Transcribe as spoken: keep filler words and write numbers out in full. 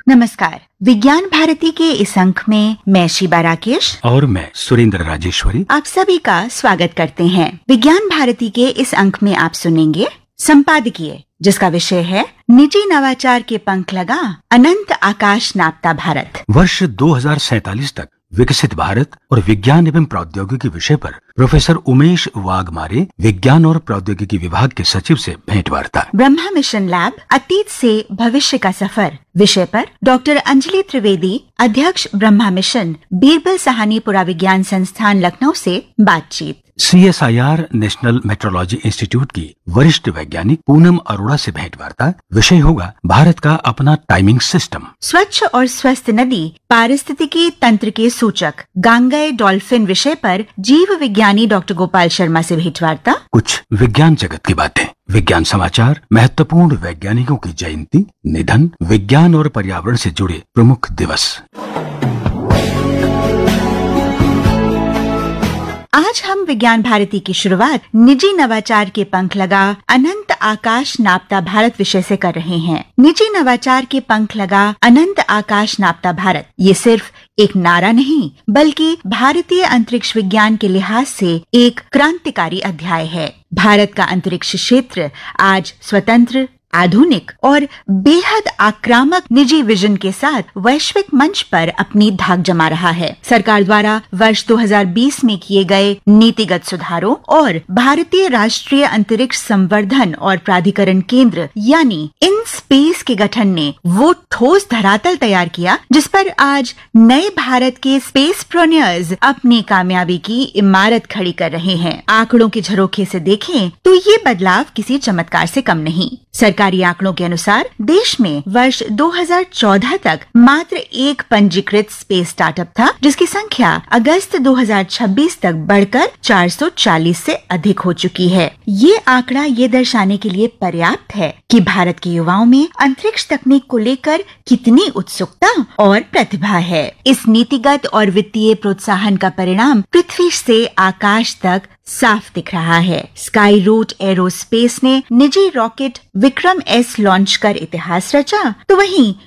नमस्कार। विज्ञान भारती के इस अंक में मैं शिबा राकेश और मैं सुरेंद्र राजेश्वरी आप सभी का स्वागत करते हैं। विज्ञान भारती के इस अंक में आप सुनेंगे संपादकीय, जिसका विषय है निजी नवाचार के पंख लगा अनंत आकाश नापता भारत। वर्ष दो हज़ार सैंतालीस तक विकसित भारत और विज्ञान एवं प्रौद्योगिकी विषय पर प्रोफेसर उमेश वाघमारे, विज्ञान और प्रौद्योगिकी विभाग के सचिव से भेंटवार्ता। ब्रह्मा मिशन लैब, अतीत से भविष्य का सफर विषय पर डॉक्टर अंजलि त्रिवेदी, अध्यक्ष ब्रह्मा मिशन, बीरबल साहनी पुराविज्ञान संस्थान लखनऊ से बातचीत। C S I R national metrology institute की वरिष्ठ वैज्ञानिक पूनम अरोड़ा से भेंटवार्ता। विषय होगा भारत का अपना टाइमिंग सिस्टम। स्वच्छ और स्वस्थ नदी, पारिस्थितिकी तंत्र के सूचक, गांगेय डॉल्फिन विषय पर जीव विज्ञानी डॉक्टर गोपाल शर्मा से भेंटवार्ता। कुछ विज्ञान जगत की बातें, विज्ञान समाचार, महत्वपूर्ण वैज्ञानिकों की जयंती, निधन, विज्ञान और पर्यावरण से जुड़े प्रमुख दिवस। आज हम विज्ञान भारती की शुरुआत निजी नवाचार के पंख लगा अनंत आकाश नापता भारत विषय से कर रहे हैं। निजी नवाचार के पंख लगा अनंत आकाश नापता भारत, ये सिर्फ एक नारा नहीं, बल्कि भारतीय अंतरिक्ष विज्ञान के लिहाज से एक क्रांतिकारी अध्याय है। भारत का अंतरिक्ष क्षेत्र आज स्वतंत्र, आधुनिक और बेहद आक्रामक निजी विजन के साथ वैश्विक मंच पर अपनी धाक जमा रहा है। सरकार द्वारा वर्ष दो हज़ार बीस में किए गए नीतिगत सुधारों और भारतीय राष्ट्रीय अंतरिक्ष संवर्धन और प्राधिकरण केंद्र यानी इन स्पेस के गठन ने वो ठोस धरातल तैयार किया जिस पर आज नए भारत के स्पेस प्रोनियर्स अपनी कामयाबी की इमारत खड़ी कर रहे हैं। आंकड़ों के झरोखे से देखें तो ये बदलाव किसी चमत्कार से कम नहीं। सरकारी आंकड़ों के अनुसार देश में वर्ष दो हज़ार चौदह तक मात्र एक पंजीकृत स्पेस स्टार्टअप था, जिसकी संख्या अगस्त दो हज़ार छब्बीस तक बढ़कर चार सौ चालीस से अधिक हो चुकी है। ये आंकड़ा ये दर्शाने के लिए पर्याप्त है कि भारत के युवाओं में अंतरिक्ष तकनीक को लेकर कितनी उत्सुकता और प्रतिभा है। इस नीतिगत और वित्तीय प्रोत्साहन का परिणाम पृथ्वी से आकाश तक साफ दिख रहा है। स्काई रूट एरोस्पेस ने निजी रॉकेट विक्रम एस लॉन्च कर इतिहास रचा, तो वहीं